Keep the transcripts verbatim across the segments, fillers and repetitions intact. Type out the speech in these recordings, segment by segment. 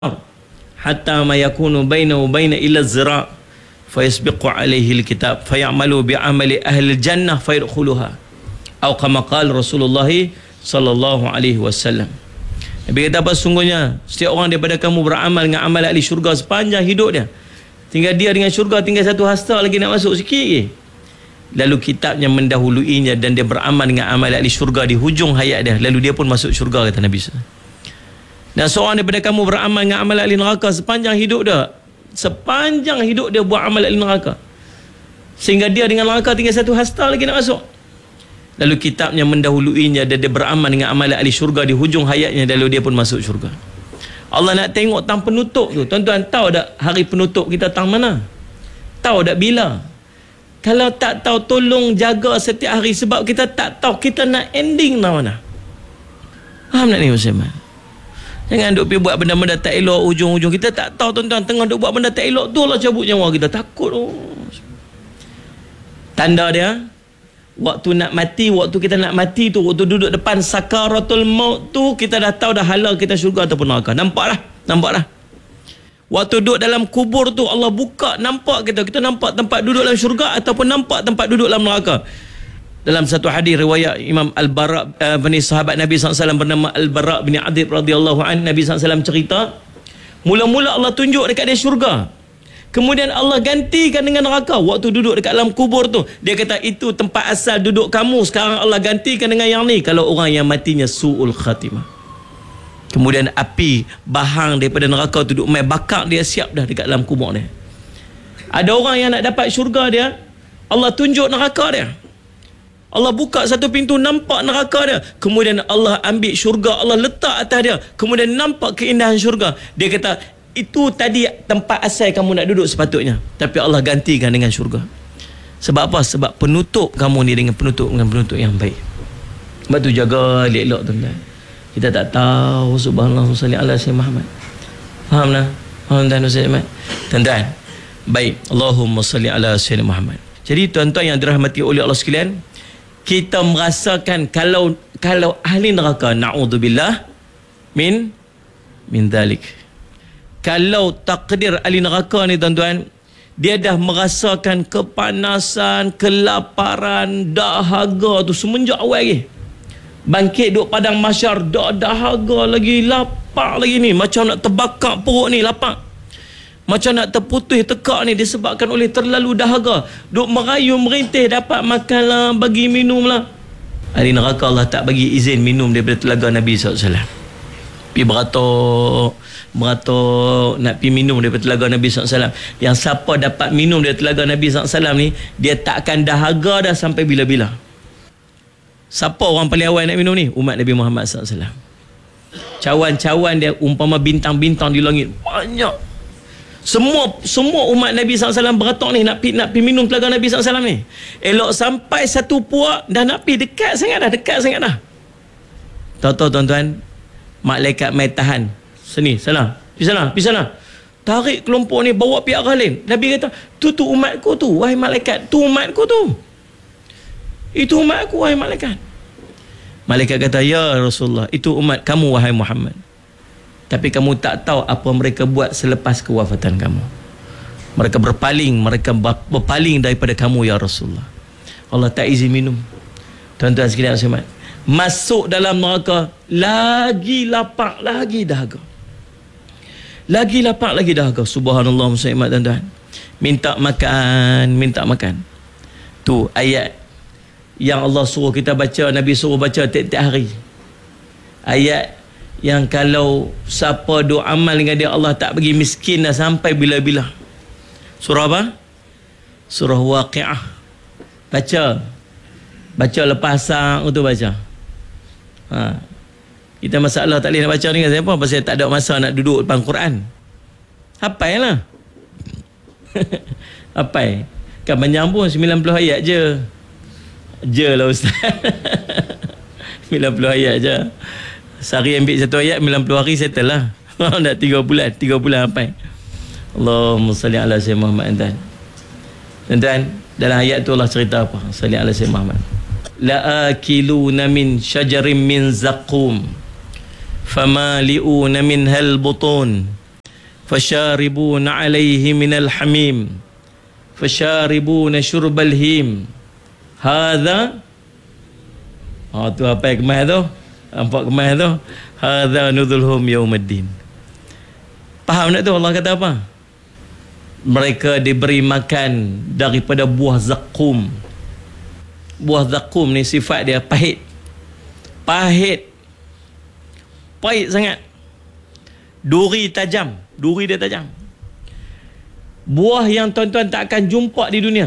hatta ma yakunu bainahu baina illa zira' fayasbiqu alaihi alkitab fayamalu bi'amali ahli jannah fayadkhuluha atau kama qala Rasulullah sallallahu alaihi wasallam. Nabi kata apa sungguhnya setiap orang daripada kamu beramal dengan amal ahli syurga sepanjang hidup dia, tinggal dia dengan syurga tinggal satu hasta lagi nak masuk sikit lagi, lalu kitabnya mendahuluinya dan dia beramal dengan amal ahli syurga di hujung hayat dia, lalu dia pun masuk syurga, kata Nabi sallallahu alaihi wasallam. Dan seorang daripada kamu beramal dengan amal ahli neraka sepanjang hidup dia, sepanjang hidup dia buat amal ahli neraka sehingga dia dengan neraka tinggal satu hasta lagi nak masuk, lalu kitabnya mendahuluinya dan dia beramal dengan amal ahli syurga di hujung hayatnya, lalu dia pun masuk syurga. Allah nak tengok tang penutup tu. Tuan-tuan tahu tak hari penutup kita tang mana? Tahu tak bila? Kalau tak tahu, tolong jaga setiap hari, sebab kita tak tahu kita nak ending nak mana. Faham tak ni Musliman? Jangan duk pergi buat benda-benda tak elok, ujung-ujung kita tak tahu tuan-tuan, tengah duk buat benda tak elok tu lah cabut nyawa kita. Takut oh. Tanda dia waktu nak mati, waktu kita nak mati tu, waktu duduk depan sakaratul maut tu, kita dah tahu dah halal kita syurga ataupun neraka. Nampak dah, nampak dah. Waktu duduk dalam kubur tu Allah buka, nampak kita, kita nampak tempat duduk dalam syurga ataupun nampak tempat duduk dalam neraka. Dalam satu hadis riwayat Imam Al-Bara' uh, bin sahabat Nabi sallallahu alaihi wasallam bernama Al-Bara' bin Adib radhiyallahu anhu, Nabi sallallahu alaihi wasallam cerita, mula-mula Allah tunjuk dekat dia syurga, kemudian Allah gantikan dengan neraka. Waktu duduk dekat dalam kubur tu, dia kata itu tempat asal duduk kamu, sekarang Allah gantikan dengan yang ni, kalau orang yang matinya su'ul khatimah. Kemudian api bahang daripada neraka tu duduk mai bakar dia, siap dah dekat dalam kubur dia. Ada orang yang nak dapat syurga dia, Allah tunjuk neraka dia, Allah buka satu pintu, nampak neraka dia, kemudian Allah ambil syurga, Allah letak atas dia, kemudian nampak keindahan syurga. Dia kata itu tadi tempat asal kamu nak duduk sepatutnya, tapi Allah gantikan dengan syurga. Sebab apa? Sebab penutup kamu ni dengan penutup dengan penutup yang baik. Sebab tu jaga elok-elok tuan-tuan. Kita tak tahu. Subhanallah salli ala sayyidina Muhammad. Faham tak? Faham tak Ustaz? Tuan-tuan, baik, Allahumma salli ala sayyidina Muhammad. Jadi tuan-tuan yang dirahmati oleh Allah sekalian, kita merasakan kalau kalau ahli neraka, na'udzubillah min min dhalik, kalau takdir ahli neraka ni tuan-tuan, dia dah merasakan kepanasan, kelaparan, dahaga tu semenjak awal lagi. Bangkit duduk padang mahsyar, dah dahaga lagi, lapar lagi ni, macam nak terbakar perut ni, lapar, macam nak terputus tekak ni disebabkan oleh terlalu dahaga. Duk merayu merintih, dapat makan lah, bagi minum lah. Ahli neraka Allah tak bagi izin minum daripada telaga Nabi sallallahu alaihi wasallam. Pergi beratok, beratok nak pergi minum daripada telaga Nabi sallallahu alaihi wasallam. Yang siapa dapat minum daripada telaga Nabi sallallahu alaihi wasallam ni, dia tak akan dahaga dah sampai bila-bila. Siapa orang paling awal nak minum ni? Umat Nabi Muhammad sallallahu alaihi wasallam. Cawan-cawan dia umpama bintang-bintang di langit, banyak. Semua semua umat Nabi sallallahu alaihi wasallam beratok ni nak pi nak pi minum telaga Nabi sallallahu alaihi wasallam ni. Elok sampai satu puak dah nak pi, dekat sangat dah, dekat sangat dah. Tahu-tahu tuan-tuan, malaikat mai tahan. Sini, sana. Pi sana, pi sana. Tarik kelompok ni bawa pi arah lain. Nabi kata, "Tu tu umatku tu, wahai malaikat. Tu umatku tu. Itu umatku, wahai malaikat." Malaikat kata, "Ya Rasulullah, itu umat kamu, wahai Muhammad. Tapi kamu tak tahu apa mereka buat selepas kewafatan kamu. Mereka berpaling, mereka berpaling daripada kamu ya Rasulullah." Allah tak izin minum. Tuan-tuan sekalian sekalian, masuk dalam neraka, lagi lapar, lagi dahaga. Lagi lapar, lagi dahaga. Subhanallah muslimat tuan-tuan. Minta makan, minta makan. Tu ayat yang Allah suruh kita baca, Nabi suruh baca tiap-tiap hari. Ayat yang kalau siapa doa amal dengan dia, Allah tak bagi miskin dah sampai bila-bila. Surah apa? Surah Waqi'ah. Baca. Baca lepas asar tu baca. Ha. Kita masalah tak boleh nak baca ni kan siapa? Pasal tak ada masa nak duduk depan Quran. Hafal lah. Hafal. Kan panjang pun sembilan puluh ayat je. Je lah Ustaz. sembilan puluh ayat je. Sehari ambil satu ayat, sembilan puluh hari settle lah. Dah tiga bulan, tiga bulan sampai. Allahumma salli ala sayyidina Muhammad. Tuan-tuan, dalam ayat tu Allah cerita apa? Salli ala sayyidina Muhammad. la'akiluna min syajarin min zaqum famali'una minhal butun fasharibuna alaihi minal hamim fasharibuna syurbal him. Hadha, oh tu apa yang kemas tu, nampak kemas tu, hadha nuzulhum yaumiddin. Faham tak tu Allah kata apa? Mereka diberi makan daripada buah zakum. Buah zakum ni sifat dia pahit. Pahit. Pahit sangat. Duri tajam. Duri dia tajam. Buah yang tuan-tuan tak akan jumpa di dunia.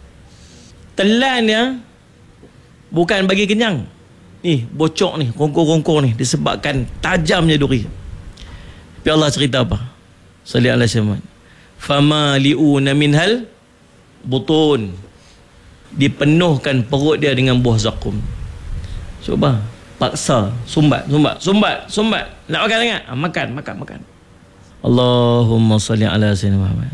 Telan dia bukan bagi kenyang. Ni bocok ni, kongkong-kongkong ni disebabkan tajamnya duri. Tapi Allah cerita apa? Sallallahu alaihi wasallam. Famali'una minhal butun. Dipenuhkan perut dia dengan buah zakum. Cuba paksa, sumbat, sumbat, sumbat, sumbat. Nak makan sangat? Ha, makan, makan, makan. Allahumma salli ala sayyidina Muhammad.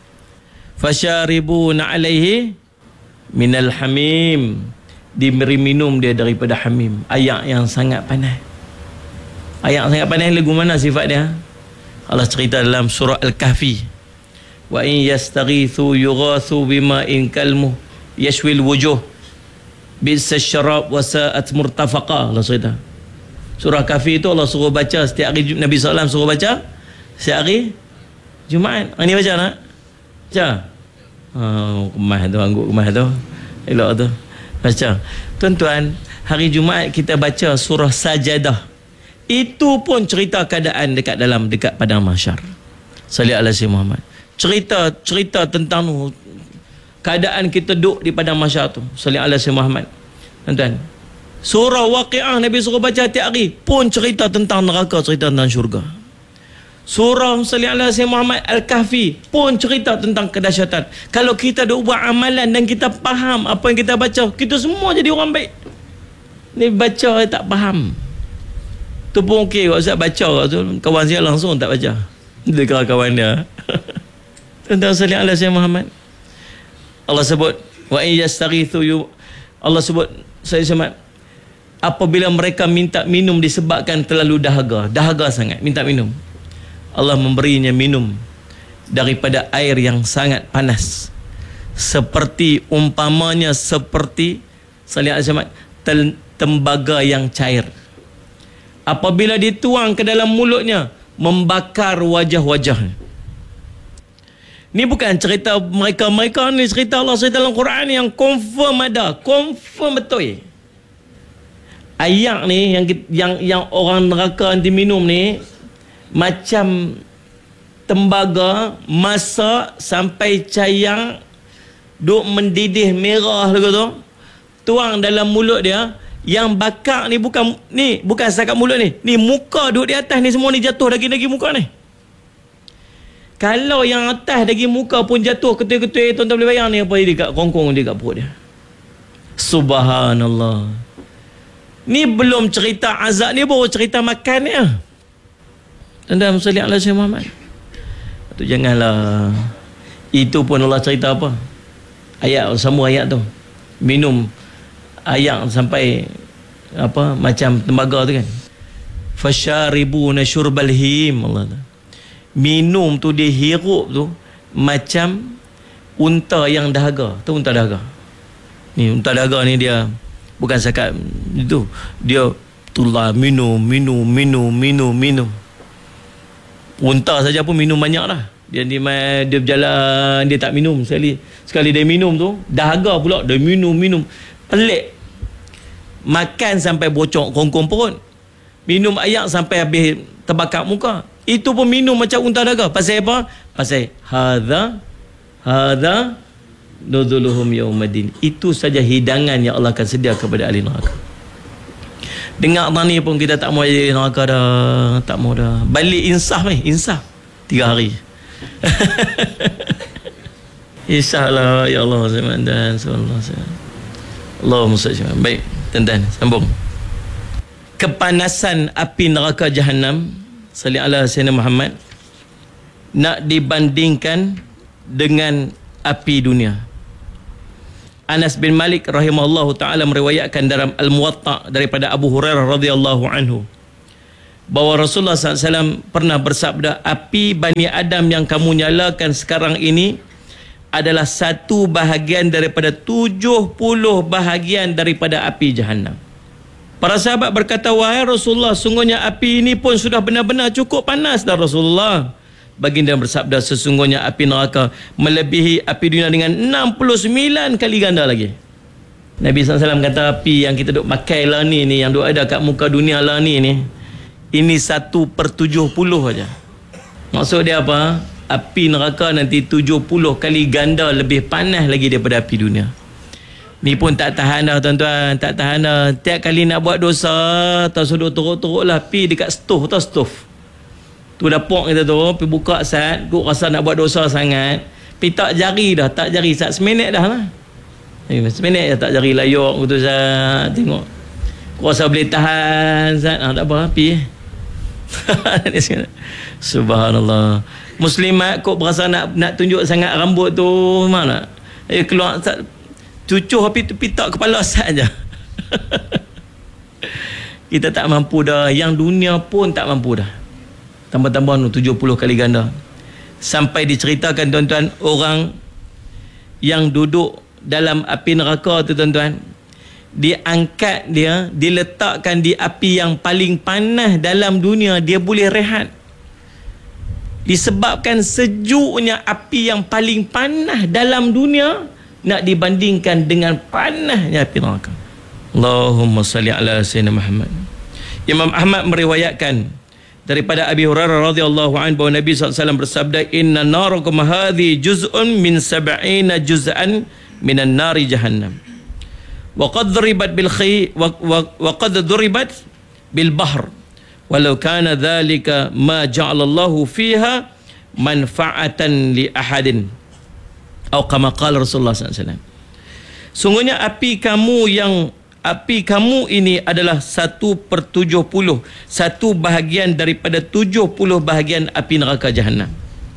Fasharibuna alaihi minal hamim. Diberi minum dia daripada hamim, air yang sangat panas. Air sangat panas lagu mana sifat dia? Allah cerita dalam surah Al-Kahfi. Wa in yastaghithu yughathu bima'in kalmuh yashwil wujuh bisa syarab wa sa'at murtafaqa. Allah cerita surah Kahfi itu Allah suruh baca setiap hari. Nabi sallallahu alaihi wasallam suruh baca setiap hari Jumaat. Hari ni baca nak? Baca. Oh, kemah tu, angguk kemah tu. Elok tu. Baca. Tuan-tuan, hari Jumaat kita baca surah Sajadah. Itu pun cerita keadaan dekat dalam dekat padang mahsyar. Sallallahu alaihi wasallam Muhammad. Cerita cerita tentang keadaan kita duduk di padang mahsyar tu. Sallallahu alaihi wasallam Muhammad. Tuan-tuan, surah Waqiah Nabi suruh baca tiap hari pun cerita tentang neraka, cerita tentang syurga. Surah sallallahu alaihi wasallam Muhammad Al-Kahfi pun cerita tentang kedahsyatan. Kalau kita dah buat amalan dan kita faham apa yang kita baca, kita semua jadi orang baik. Ni baca tak faham, tu pun okey. Kalau Ustaz baca tu, kawan saya langsung tak baca. Dia kawan dia. Tentang sallallahu alaihi wasallam Muhammad. Allah sebut wa in yastaghithu yu, Allah sebut saya semat apabila mereka minta minum disebabkan terlalu dahaga, dahaga sangat minta minum, Allah memberinya minum daripada air yang sangat panas, seperti umpamanya seperti sallallahu alaihi wasallam tembaga yang cair. Apabila dituang ke dalam mulutnya, membakar wajah-wajahnya. Ni bukan cerita mereka-mereka ni, cerita Allah cerita dalam Quran yang confirm ada, confirm betul. Air ni yang yang yang orang neraka nanti minum ni macam tembaga masak sampai cayang duk mendidih merah lagu tu, tuang dalam mulut dia. Yang bakar ni bukan ni bukan setakat mulut ni, ni muka duduk di atas ni semua ni jatuh daging-daging muka ni. Kalau yang atas daging muka pun jatuh ketul-ketul, tuan-tuan boleh bayang ni apa dia dekat kongkong dia kat perut dia. Subhanallah. Ni belum cerita azab, ni baru cerita makan ni. Tuan-tuan sallallahu alaihi wasallam Muhammad. Tu janganlah. Itu pun Allah cerita apa? Ayat sama ayat tu. Minum ayat sampai apa macam tembaga tu kan. Fasharibuna syurbal him. Allah tu. Minum tu dia hirup tu macam unta yang dahaga. Tu unta dahaga. Ni unta dahaga ni dia bukan sekat itu. Dia tulah minum, minum, minum, minum, minum. Unta saja pun minum banyak lah. Dia, dia, dia berjalan, dia tak minum sekali. Sekali dia minum tu, dahaga pula. Dia minum, minum. Pelik. Makan sampai bocok kongkong perut. Minum air sampai habis terbakar muka. Itu pun minum macam unta dahaga. Pasal apa? Pasal hadza hadza nuzuluhum yaumiddin. Itu saja hidangan yang Allah akan sedia kepada ahli neraka. Dengar tani pun kita tak mau jadi neraka dah, tak mau dah. Balik insaf ni, insaf. Tiga hari. InsyaAllah ya Allah zaman dan sallallahu alaihi wasallam. Allahumma salli. Baik, tuan-tuan, sambung. Kepanasan api neraka Jahannam sallallahu alaihi wasallam Muhammad nak dibandingkan dengan api dunia. Anas bin Malik rahimahullahu taala meriwayatkan dalam Al-Muwatta daripada Abu Hurairah radhiyallahu anhu, bahawa Rasulullah sallallahu alaihi wasallam pernah bersabda, api Bani Adam yang kamu nyalakan sekarang ini adalah satu bahagian daripada tujuh puluh bahagian daripada api Jahannam. Para sahabat berkata, wahai Rasulullah, sungguhnya api ini pun sudah benar-benar cukup panas dah Rasulullah. Baginda bersabda, sesungguhnya api neraka melebihi api dunia dengan enam puluh sembilan kali ganda lagi. Nabi sallallahu alaihi wasallam kata, api yang kita duk pakai lah ni, ni yang duk ada kat muka dunia lah ni, ni ini satu per tujuh puluh aja. Maksud dia apa? Api neraka nanti tujuh puluh kali ganda lebih panas lagi daripada api dunia. Ni pun tak tahan dah tuan-tuan, tak tahan dah. Tiap kali nak buat dosa, tak suruh teruk-teruk lah, pi dekat stove tu, stove tu dapur kita tu, pergi buka sat, kau rasa nak buat dosa sangat, pi tak jari dah, tak jari sat, seminit dah lah. Eh, seminit dah tak jari layuk tu sat, tengok. Kau rasa boleh tahan sat, ah, tak apa, pi. Subhanallah. Muslimat kau berasa nak nak tunjuk sangat rambut tu, mana? Eh, keluar sat, cucuh api tu pitak kepala saja. Kita tak mampu dah. Yang dunia pun tak mampu dah. Tambah-tambah tujuh puluh kali ganda. Sampai diceritakan tuan-tuan, orang yang duduk dalam api neraka tu tuan-tuan, diangkat dia, diletakkan di api yang paling panas dalam dunia, dia boleh rehat. Disebabkan sejuknya api yang paling panas dalam dunia nak dibandingkan dengan panasnya api neraka. Allahumma salli ala sayyidina Muhammad. Imam Ahmad meriwayatkan daripada Abi Hurairah radhiyallahu anhu bahawa Nabi sallallahu alaihi wasallam bersabda, inna narakum hadhi juz'un min sab'ina juz'an minan nari jahannam wa qad duribat bil khi wa, wa, wa qad duribat bil bahr walau kana dhalika ma ja'alallahu fiha manfa'atan li ahadin atau kama qala Rasulullah sallallahu alaihi wasallam. Sungguhnya api kamu yang api kamu ini adalah satu per tujuh puluh, satu bahagian daripada tujuh puluh bahagian api neraka Jahannam.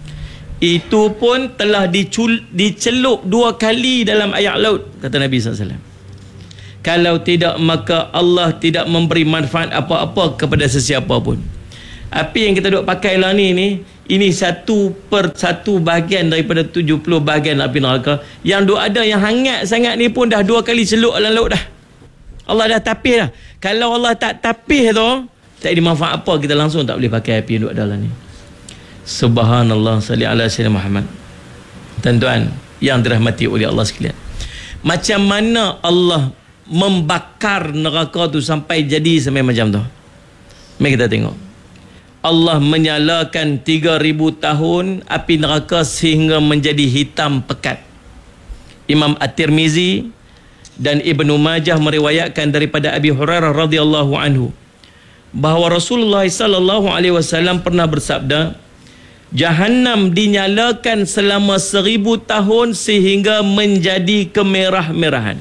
Itu pun telah dicul, dicelup dua kali dalam ayat laut, kata Nabi sallallahu alaihi wasallam. Kalau tidak, maka Allah tidak memberi manfaat apa-apa kepada sesiapa pun. Api yang kita duk pakai lah ni, ni ini satu per satu bahagian daripada tujuh puluh bahagian api neraka. Yang duk ada yang hangat sangat ni pun dah dua kali celup dalam laut dah. Allah dah tapis dah. Kalau Allah tak tapis tu, tak ada manfaat apa, kita langsung tak boleh pakai api yang duk ada lah ni. Subhanallah, salli ala sayyidina Muhammad. Tuan-tuan yang dirahmati oleh Allah sekalian, macam mana Allah membakar neraka tu sampai jadi sampai macam tu? Mari kita tengok. Allah menyalakan tiga ribu tahun api neraka sehingga menjadi hitam pekat. Imam At-Tirmizi dan Ibnu Majah meriwayatkan daripada Abi Hurairah radhiyallahu anhu bahawa Rasulullah sallallahu alaihi wasallam pernah bersabda, Jahannam dinyalakan selama seribu tahun sehingga menjadi kemerah-merahan.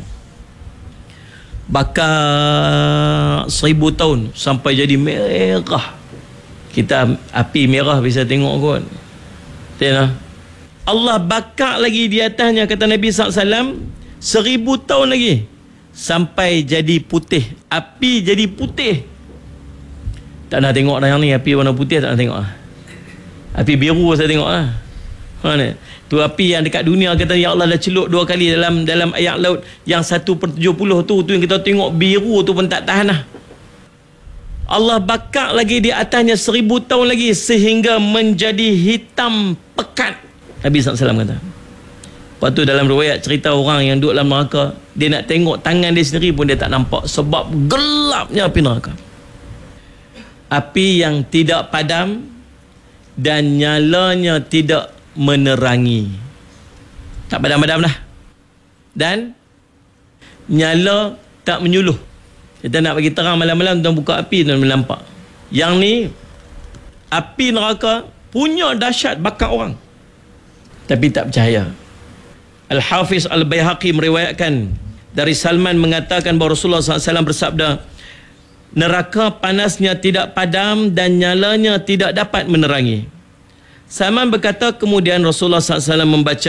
Bakar seribu tahun sampai jadi merah. Kita api merah bisa tengok kot. Tengok. Allah bakar lagi di atasnya, kata Nabi sallallahu alaihi wasallam, seribu tahun lagi sampai jadi putih. Api jadi putih. Tak nak tengok dah yang ni, api warna putih tak nak tengok lah. Api biru saya tengok lah. Mana? Tu api yang dekat dunia, kata ya Allah dah celup dua kali dalam dalam ayat laut. Yang satu per tujuh puluh tu, tu yang kita tengok biru tu pun tak tahan lah. Allah bakar lagi di atasnya seribu tahun lagi sehingga menjadi hitam pekat. Nabi sallallahu alaihi wasallam kata. Lepas tu dalam riwayat cerita orang yang duduk dalam neraka, dia nak tengok tangan dia sendiri pun dia tak nampak sebab gelapnya api neraka. Api yang tidak padam dan nyalanya tidak menerangi. Tak padam-padam dah. Dan nyala tak menyuluh. Kita nak bagi terang malam-malam, tuan buka api, tuan nampak. Yang ni api neraka punya dahsyat, bakar orang. Tapi tak percaya. Al-Hafiz Al-Baihaqi meriwayatkan dari Salman mengatakan bahawa Rasulullah sallallahu alaihi wasallam bersabda, neraka panasnya tidak padam dan nyalanya tidak dapat menerangi. Salman berkata, kemudian Rasulullah sallallahu alaihi wasallam membaca,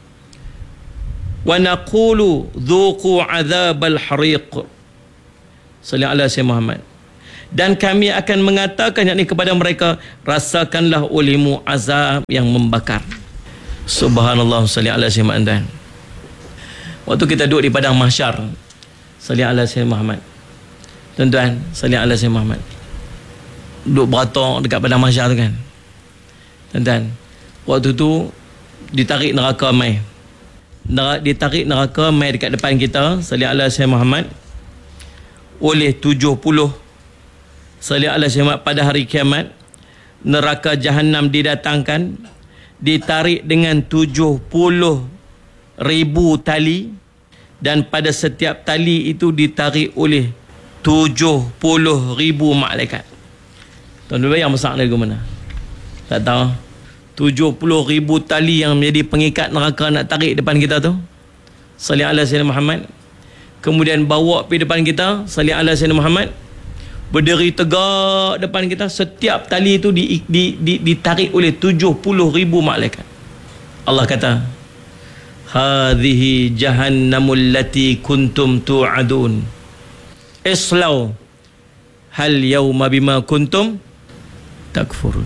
wa naqulu dhuqu adzabal hariq. Sallallahu alaihi Muhammad. Dan kami akan mengatakan yakni kepada mereka, rasakanlah olehmu azab yang membakar. Subhanallah, salli ala sayyidina. Waktu kita duduk di padang mahsyar, salli ala sayyidina Muhammad. Tuan-tuan, salli ala sayyidina Muhammad. Duduk beratok dekat padang mahsyar tu kan. Tuan-tuan, waktu tu ditarik neraka mai. Ditarik neraka mai dekat depan kita, salli ala sayyidina Muhammad, oleh tujuh puluh salli ala sayyidina Muhammad. Pada hari kiamat, neraka Jahannam didatangkan, ditarik dengan tujuh puluh ribu tali, dan pada setiap tali itu ditarik oleh tujuh puluh ribu malaikat. Tuan-tuan bayang besar dia ke mana? Tak tahu. tujuh puluh ribu tali yang menjadi pengikat neraka nak tarik depan kita tu. Salli ala sayyidina Muhammad. Kemudian bawa pergi depan kita, salli ala sayyidina Muhammad. Berdiri tegak depan kita, setiap tali itu di, di, di, ditarik oleh tujuh puluh ribu malaikat. Allah kata, hadhihi jahannamul lati kuntum tu'adun islau hal yawma bima kuntum takfurun.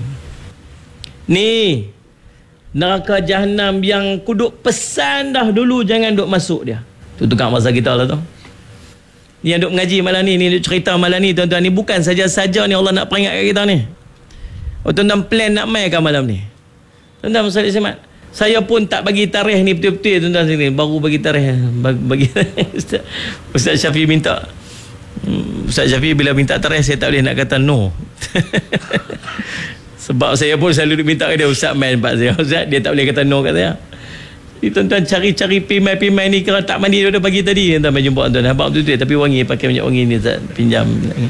Ni neraka Jahannam yang kuduk pesan dah dulu jangan duk masuk dia. Tu tukang masa kita lah tu. Ni yang duk mengaji malam ni, ni duk cerita malam ni tuan-tuan, ni bukan saja-saja ni Allah nak peringat kat kita ni. Oh, tuan-tuan plan nak mai kan malam ni. Tuan-tuan Ustaz Ismat, saya pun tak bagi tarikh ni betul-betul tuan-tuan sini, baru bagi tarikh bagi Ustaz, Ustaz Syafi minta. Ustaz Syafi bila minta tarikh saya tak boleh nak kata no. Sebab saya pun selalu minta ke dia, Ustaz main pak saya. Ustaz dia tak boleh kata no kat saya. Jadi tuan-tuan cari-cari pimai-pimai ni, kira tak mandi dia dah pagi tadi tuan-tuan main jumpa tuan-tuan. Abang betul-betul tapi wangi, pakai minyak wangi ni Ustaz, pinjam.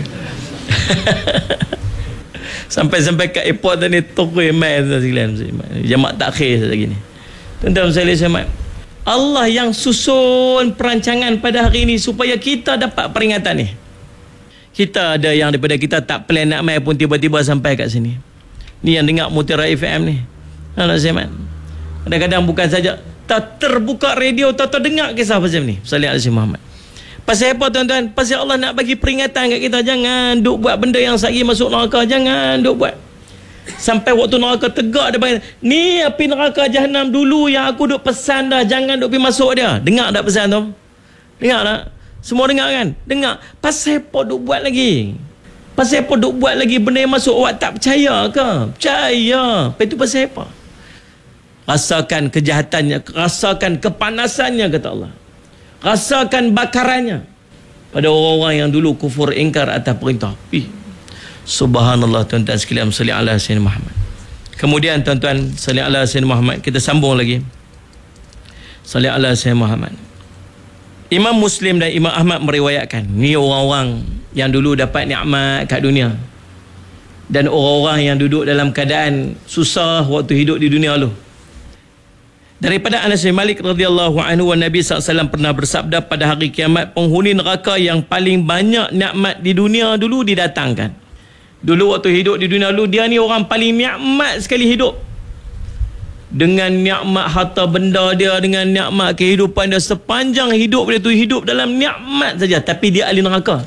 Sampai-sampai kat airport tadi tokoi mai tuan sekalian. Jamak takhir lagi ni. Tuan-tuan saya lihat Allah yang susun perancangan pada hari ini supaya kita dapat peringatan ni. Kita ada yang daripada kita tak plan nak mai pun tiba-tiba sampai kat sini. Ni yang dengar Mutiara F M ni. Anak Zaman. Kadang-kadang bukan saja tak terbuka radio, tak terdengar kisah pasal ni. Salli ala sayyidina Muhammad. Pasal apa tuan-tuan? Pasal Allah nak bagi peringatan kat kita, jangan duk buat benda yang sehari masuk neraka, jangan duk buat. Sampai waktu neraka tegak depan, ni api neraka Jahannam dulu yang aku duk pesan dah, jangan duk pergi masuk dia. Dengar tak pesan tu? Dengar tak? Semua dengar kan? Dengar. Pasal apa duk buat lagi? Pasal apa duk buat lagi benda yang masuk awak tak percaya ke? Percaya. Lepas tu pasal apa? Rasakan kejahatannya, rasakan kepanasannya kata Allah. Rasakan bakarannya pada orang-orang yang dulu kufur ingkar atas perintah. Ih, subhanallah tuan-tuan sekalian, salli ala sayyidina Muhammad. Kemudian tuan-tuan, salli ala sayyidina Muhammad, kita sambung lagi. Salli ala sayyidina Muhammad. Imam Muslim dan Imam Ahmad meriwayatkan, ni orang-orang yang dulu dapat nikmat kat dunia, dan orang-orang yang duduk dalam keadaan susah waktu hidup di dunia lu. Daripada Anas bin Malik radhiyallahu anhu, Nabi sallallahu alaihi wasallam pernah bersabda, pada hari kiamat penghuni neraka yang paling banyak nikmat di dunia dulu didatangkan. Dulu waktu hidup di dunia dulu, dia ni orang paling nikmat sekali hidup. Dengan nikmat harta benda dia, dengan nikmat kehidupan dia, sepanjang hidup dia tu hidup dalam nikmat saja, tapi dia ahli neraka.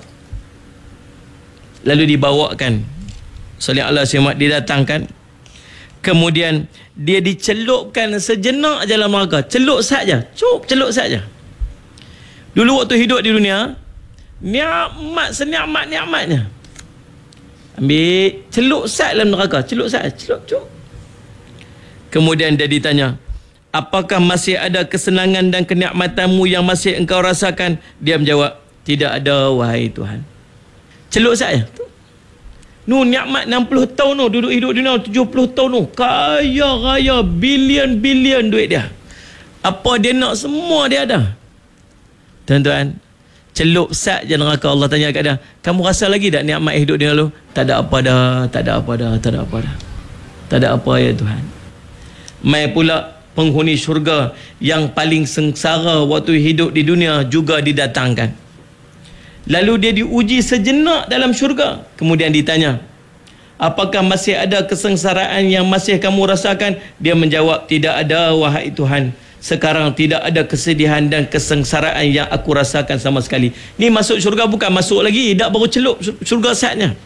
Lalu dibawakan, salli ala sayyidina, didatangkan. Kemudian dia dicelupkan sejenak dalam neraka. Celup saja. Cup, celup saja. Dulu waktu hidup di dunia, nikmat senikmat-nikmatnya. Ambil, celup sat dalam neraka. Celup sat, celup, cup. Kemudian dia ditanya, apakah masih ada kesenangan dan kenikmatanmu yang masih engkau rasakan? Dia menjawab, tidak ada wahai Tuhan. Celup saja. Nu nikmat enam puluh tahun tu, duduk hidup dunia tujuh puluh tahun tu, kaya raya, bilion-bilion duit dia. Apa dia nak semua dia ada. Tuan-tuan, celup sat je neraka. Allah tanya kat dia, kamu rasa lagi tak nikmat hidup dunia lu? Tak ada apa dah, tak ada apa dah, tak ada apa dah. Tak ada apa ya Tuhan. Mai pula penghuni syurga yang paling sengsara waktu hidup di dunia juga didatangkan. Lalu dia diuji sejenak dalam syurga. Kemudian ditanya, apakah masih ada kesengsaraan yang masih kamu rasakan? Dia menjawab, tidak ada wahai Tuhan. Sekarang tidak ada kesedihan dan kesengsaraan yang aku rasakan sama sekali. Ni masuk syurga bukan masuk lagi, dah baru celup syurga saatnya.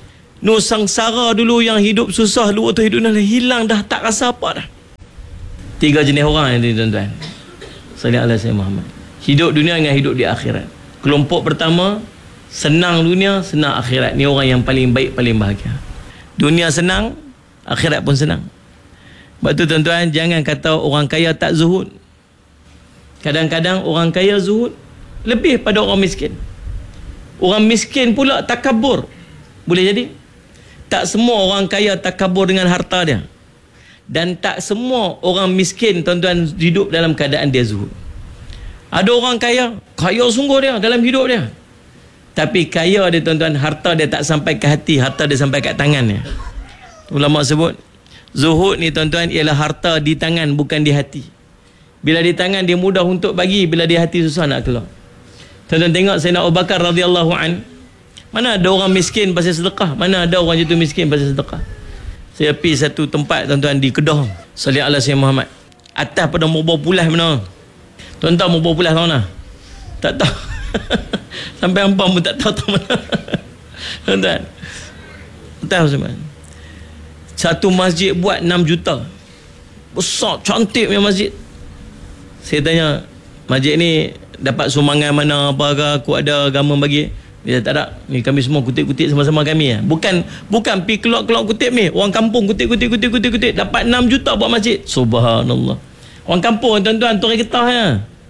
Nu sangsara dulu yang hidup susah dulu waktu hidup dah hilang dah, tak rasa apa dah. Tiga jenis orang ini tuan-tuan. Sallallahu alaihi Muhammad. Hidup dunia dengan hidup di akhirat. Kelompok pertama, senang dunia, senang akhirat. Ni orang yang paling baik, paling bahagia. Dunia senang, akhirat pun senang. Sebab tu tuan-tuan, jangan kata orang kaya tak zuhud. Kadang-kadang orang kaya zuhud lebih pada orang miskin. Orang miskin pula takabur. Boleh jadi? Tak semua orang kaya takabur dengan harta dia. Dan tak semua orang miskin tuan-tuan hidup dalam keadaan dia zuhud. Ada orang kaya, kaya sungguh dia dalam hidup dia. Tapi kaya dia tuan-tuan, harta dia tak sampai ke hati, harta dia sampai kat tangan dia. Ulama sebut, zuhud ni tuan-tuan ialah harta di tangan bukan di hati. Bila di tangan dia mudah untuk bagi, bila di hati susah nak keluar. Tuan-tuan tengok Sayyidina Abu Bakar radhiyallahu an. Mana ada orang miskin pasal sedekah, mana ada orang jatuh miskin pasal sedekah. Saya pergi satu tempat tuan-tuan di Kedah, sallallahu alaihi Muhammad. Atas pada Mubah Pulas mana? Tuan-tuan Mubah Pulas tahu mana? Tak tahu. Sampai ampam pun tak tahu tahu mana. Tuan-tuan. Tahu semua. Satu masjid buat enam juta. Besar, cantik punya masjid. Saya tanya, masjid ni dapat sumbangan mana apa ke, aku ada agama bagi? Dia tak ada. Ni kami semua kutip-kutip sama-sama kami ya. Bukan bukan pi keluar-keluar kutip ni. Orang kampung kutip-kutip kutip-kutip kutip dapat enam juta buat masjid. Subhanallah. Orang kampung tuan-tuan, tu orang Ketah ya.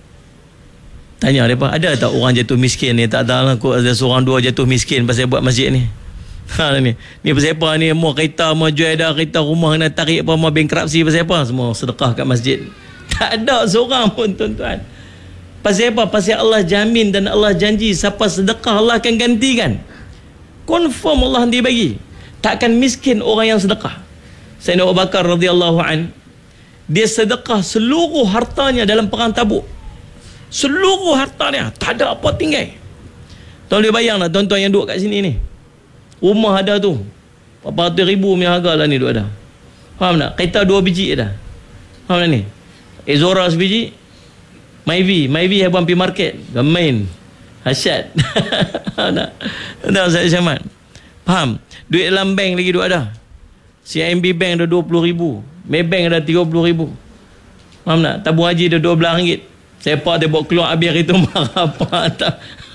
Tanya depa, ada tak orang jatuh miskin ni? Tak ada lah, ada seorang dua jatuh miskin pasal buat masjid ni. Ha ni. Ni pasal apa ni? Mau kereta, mau jual dah kereta rumah nak tarik apa, mau bankruptcy pasal apa? Semua sedekah kat masjid. Tak ada seorang pun tuan-tuan. Pasal apa? Pasal Allah jamin dan Allah janji siapa sedekah Allah akan gantikan. Confirm Allah nanti bagi. Takkan miskin orang yang sedekah. Sayyidina Abu Bakar radhiyallahu an, dia sedekah seluruh hartanya dalam perang Tabuk. Seluruh hartanya, tak ada apa tinggal. Tuan boleh bayang lah tuan-tuan yang duduk kat sini ni. Rumah ada tu berapa ratus ribu punya harga lah ni duduk ada. Faham tak? Kereta dua biji ada. Faham tak ni? Ezora sebiji, Myvi, Myvi habang pergi market, main hasyat. Tak, tak saya Syamat. Faham? Duit dalam bank lagi duk ada. C I M B bank ada dua puluh ribu, Maybank ada tiga puluh ribu. Faham tak? Tabung haji ada dua belas ringgit. Siapa dia bawa keluar habis hari tu marah apa tak?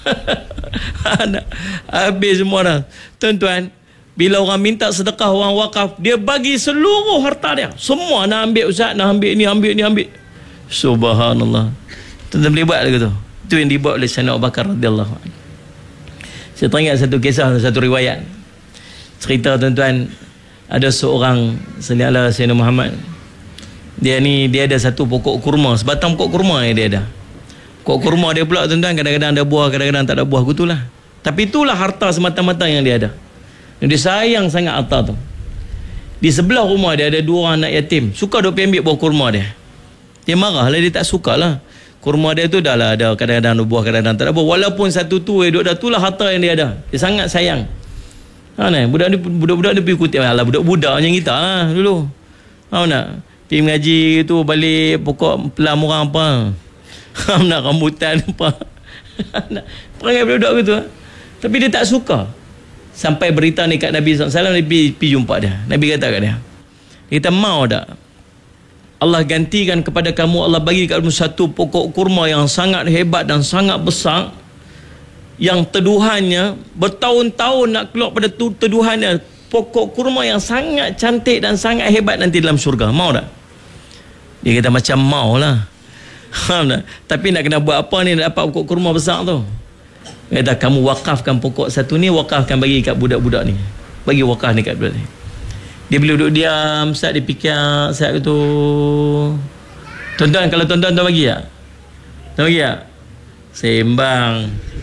Habis semua dah. Tuan-tuan, bila orang minta sedekah, orang wakaf, dia bagi seluruh harta dia. Semua nak ambil ustaz, nak ambil ni, ambil ni, ambil. Subhanallah. Tuan-tuan boleh buat lagi tu. Itu yang dibuat oleh Sayyidina Abu Bakar radhiyallahu anhu. Saya teringat satu kisah, satu riwayat. Cerita tuan-tuan, ada seorang sallallahu Sayyidina Muhammad. Dia ni, dia ada satu pokok kurma, sebatang pokok kurma yang dia ada. Pokok kurma dia pula tuan-tuan, kadang-kadang ada buah, kadang-kadang tak ada buah, gitulah. Tapi itulah harta semata-mata yang dia ada. Dan dia sayang sangat harta tu. Di sebelah rumah dia ada dua orang anak yatim, suka duk pergi ambil buah kurma dia. Dia marah lah, dia tak suka lah. Kurma dia tu dah lah ada, kadang-kadang ada buah, kadang-kadang tak ada buah. Walaupun satu tu eh, duk dah, itulah harta yang dia ada. Dia sangat sayang. Ha, nah, budak ni, budak-budak dia pergi kutip. Alah, budak-budak macam kita lah dulu. Ha, nak pergi mengaji tu, balik pokok pelam orang apa. Ha, nak rambutan apa. Nak perangai budak-budak gitu. Tapi dia tak suka. Sampai berita ni kat Nabi sallallahu alaihi wasallam, Nabi pergi jumpa dia. Nabi kata kat dia, dia kata, mau tak Allah gantikan kepada kamu, Allah bagi kamu satu pokok kurma yang sangat hebat dan sangat besar, yang teduhannya bertahun-tahun nak keluar pada tu, teduhannya pokok kurma yang sangat cantik dan sangat hebat nanti dalam syurga. Mau tak? Dia kata macam mau lah. Tapi nak kena buat apa ni nak dapat pokok kurma besar tu? Dia kata kamu wakafkan pokok satu ni, wakafkan bagi kat budak-budak ni. Bagi wakaf ni kat budak ni. Dia bila duduk diam, saat dia fikir, saat itu, tuan-tuan, kalau tuan-tuan tuan bagi tak? Tuan bagi tak? Sembang.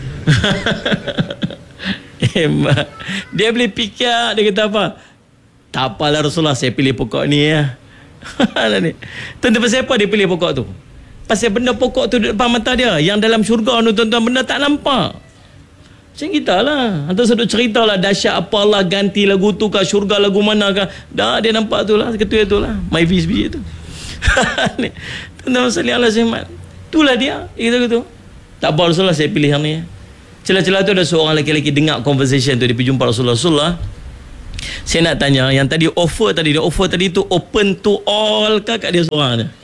Sembang. Dia boleh fikir, dia kata apa? Tak apalah Rasulullah, saya pilih pokok ni ya. Tuan-tuan, pasal apa dia pilih pokok tu? Pasal benda pokok tu di depan mata dia. Yang dalam syurga tu tuan-tuan, benda tak nampak. Macam kita lah. Hantar satu cerita lah, dahsyat apa Allah ganti lagu tu kah, syurga lagu mana kah. Dah dia nampak tu lah, ketua tu lah. My Viz biji tu. Tuan-tuan sallallahu alaihi wasallam. Itulah dia. Dia kata gitu. Tak apa Rasulullah, saya pilih yang ni. Celah-celah tu ada seorang lelaki-lelaki dengar conversation tu. Dia pergi jumpa Rasulullah. Rasulullah, Saya nak tanya, yang tadi offer tadi, dia offer tadi tu open to all ke kat dia seorang dia?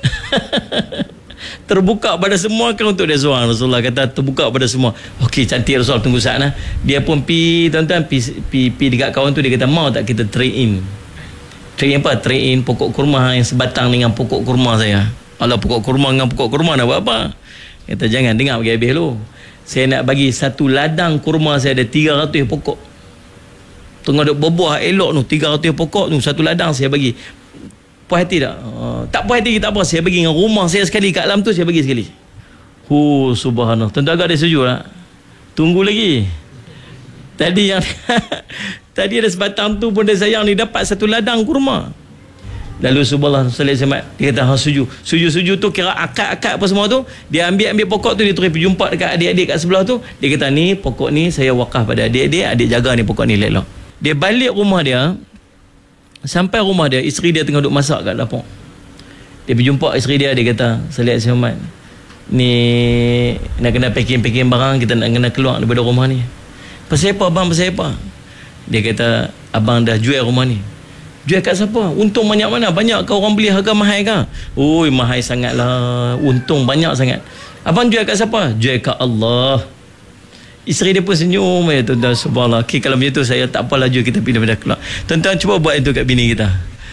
Terbuka pada semua kan untuk dia seorang? Rasulullah kata terbuka pada semua. Okey, cantik Rasul, tunggu saat lah. Dia pun pi, tuan-tuan, pi, pi, pi dekat kawan tu, dia kata mau tak kita trade in? Trade in apa? Trade in pokok kurma yang sebatang dengan pokok kurma saya. Kalau pokok kurma dengan pokok kurma nak buat apa? Kata jangan, dengar bagi habis dulu. Saya nak bagi satu ladang kurma saya ada tiga ratus pokok. Tengah duk berbuah elok tu, tiga ratus pokok tu, satu ladang saya bagi. Puas hati tak? Uh, tak puas hati tak apa, saya bagi dengan rumah saya sekali kat alam tu, saya bagi sekali. Hu, subhanallah. Tentu agak dia setuju tak? Tunggu lagi. Tadi yang tadi ada sebatang tu pun dia sayang ni, dapat satu ladang kurma. Lalu subhanallah sallallahu alaihi wasallam dia kata hang setuju. Setuju-setuju tu kira akad-akad apa semua tu, dia ambil-ambil pokok tu, dia terus pergi jumpa dekat adik-adik kat sebelah tu. Dia kata ni pokok ni saya wakaf pada adik-adik, adik jaga ni pokok ni elok. Dia balik rumah dia. Sampai rumah dia, isteri dia tengah duduk masak kat dapur. Dia pergi jumpa isteri dia, dia kata Salih Ahmad, ni nak kena packing-packing barang, kita nak kena keluar daripada rumah ni. Pasal apa abang, pasal apa? Dia kata abang dah jual rumah ni. Jual kat siapa? Untung banyak mana? Banyak ke orang beli harga mahal ke? Oi, mahal sangat lah. Untung banyak sangat. Abang jual kat siapa? Jual kat Allah. Isteri dia pun senyum. Ya tuan-tuan, subhanallah. Okay, kalau macam tu saya tak apalah, jual kita pindah-pindah keluar. Tuan-tuan cuba buat itu kat bini kita.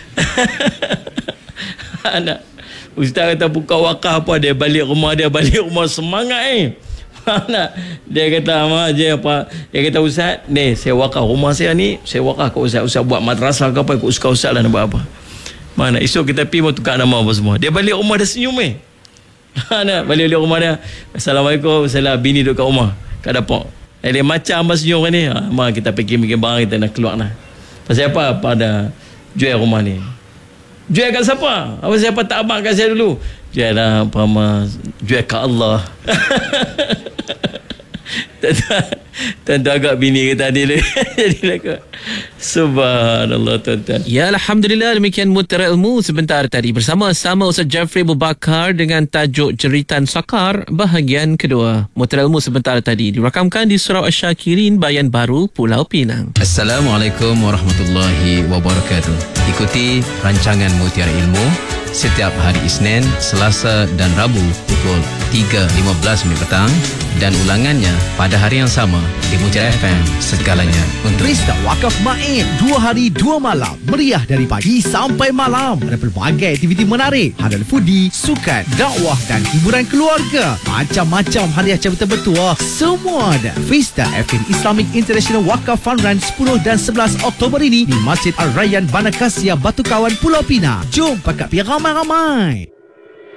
Anak ustaz kata buka wakaf apa, dia balik rumah dia, balik rumah semangat eh. Anak dia kata mak je apa, dia kata ustaz ni saya wakaf rumah saya ni, saya wakaf kat ustaz, ustaz buat madrasah ke apa, ikut suka ustaz lah nak buat apa. Mana esok kita pergi mau tukar nama apa semua. Dia balik rumah dia senyum eh. Anak balik-balik rumah dia, assalamualaikum, salam, bini duduk kat rumah kat dapur. Eh, dia macam abang senyum kan ni. Ha, mak kita pergi-pergi barang, kita nak keluar lah. Pasal apa? Pada jual rumah ni. Jual kat siapa? Apa siapa tak abang kat saya dulu? Jual lah apa ma, jual kat Allah. Tentu agak bini kita tadi jadi laku. Subhanallah tuan-tuan. Ya, alhamdulillah, demikian Mutiara Ilmu sebentar tadi bersama sama Ustaz Jeffrey Abu Bakar dengan tajuk Jeritan Sakar bahagian kedua. Mutiara Ilmu sebentar tadi dirakamkan di Surau Asy-Syakirin, Bayan Baru, Pulau Pinang. Assalamualaikum warahmatullahi wabarakatuh. Ikuti rancangan Mutiara Ilmu setiap hari Isnin, Selasa dan Rabu pukul tiga lima belas minit petang dan ulangannya pada hari yang sama di Mutiara F M. Segalanya untuk Pesta Wakaf Main dua hari dua malam, meriah dari pagi sampai malam. Ada pelbagai aktiviti menarik, halal foodie, sukan, dakwah dan hiburan keluarga. Macam-macam hadiah jabatan bertuah, semua ada. Pesta F N Islamic International Wakaf Fun Run sepuluh dan sebelas Oktober ini di Masjid Al-Rayyan Banakasia, Batu Kawan, Pulau Pinang. Jom pakat pergi ramai-ramai.